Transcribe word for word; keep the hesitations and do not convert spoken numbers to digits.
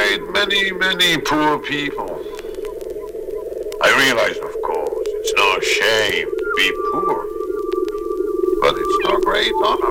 died many, many poor people. I realize, of course, it's no shame to be poor. But it's no great honor.